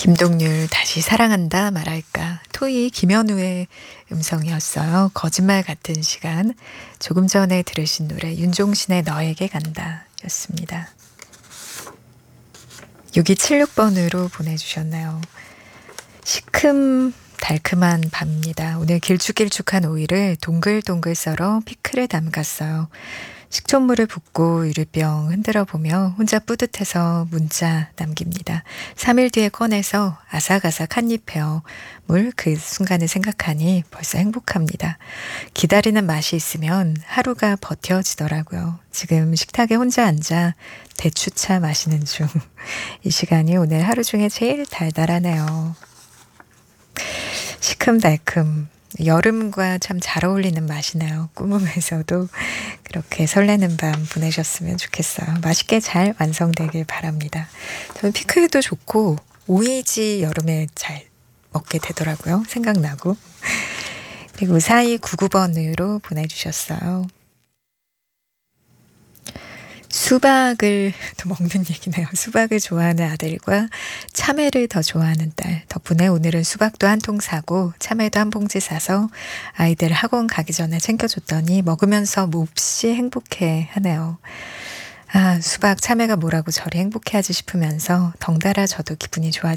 김동률 다시 사랑한다 말할까. 토이 김현우의 음성이었어요. 거짓말 같은 시간. 조금 전에 들으신 노래 윤종신의 너에게 간다 였습니다. 6276번으로 보내주셨나요? 시큼 달큼한 밤입니다. 오늘 길쭉길쭉한 오이를 동글동글 썰어 피클에 담갔어요. 식초물을 붓고 유리병 흔들어 보며 혼자 뿌듯해서 문자 남깁니다. 3일 뒤에 꺼내서 아삭아삭 한 입 베어 물 그 순간을 생각하니 벌써 행복합니다. 기다리는 맛이 있으면 하루가 버텨지더라고요. 지금 식탁에 혼자 앉아 대추차 마시는 중. 이 시간이 오늘 하루 중에 제일 달달하네요. 시큼달큼 여름과 참 잘 어울리는 맛이네요. 꿈음에서도 그렇게 설레는 밤 보내셨으면 좋겠어요. 맛있게 잘 완성되길 바랍니다. 저는 피클도 좋고 오이지 여름에 잘 먹게 되더라고요. 생각나고. 그리고 4299번으로 보내주셨어요. 수박을 더 먹는 얘기네요. 수박을 좋아하는 아들과 참외를 더 좋아하는 딸. 덕분에 오늘은 수박도 한 통 사고 참외도 한 봉지 사서 아이들 학원 가기 전에 챙겨줬더니 먹으면서 몹시 행복해 하네요. 아, 수박 참외가 뭐라고 저리 행복해하지 싶으면서 덩달아 저도 기분이 좋아지네요.